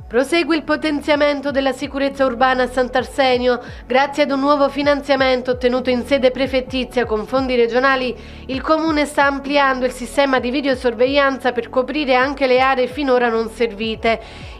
Prosegue il potenziamento della sicurezza urbana a Sant'Arsenio. Grazie ad un nuovo finanziamento ottenuto in sede prefettizia con fondi regionali, il Comune sta ampliando il sistema di videosorveglianza per coprire anche le aree finora non servite.